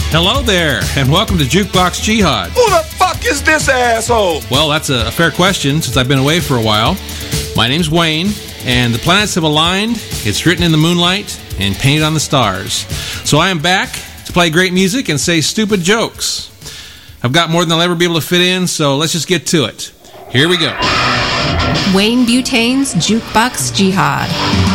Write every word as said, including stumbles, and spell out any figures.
Hello there, and welcome to Jukebox Jihad. Who the fuck is this asshole? Well, that's a fair question since I've been away for a while. My name's Wayne, and the planets have aligned. It's written in the moonlight and painted on the stars. So I am back to play great music and say stupid jokes. I've got more than I'll ever be able to fit in, so let's just get to it. Here we go. Wayne Butane's Jukebox Jihad.